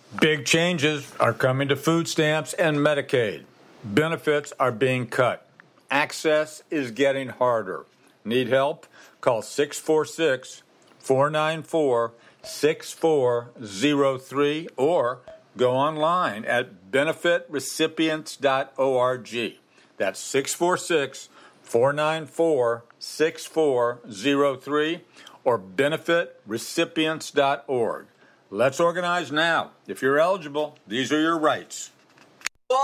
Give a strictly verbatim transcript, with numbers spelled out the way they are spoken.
Big changes are coming to food stamps and Medicaid. Benefits are being cut. Access is getting harder. Need help? Call six four six, four nine four, six four zero three or go online at benefit recipients dot org. That's six four six, four nine four, six four zero three or benefit recipients dot org. Let's organize now. If you're eligible, these are your rights.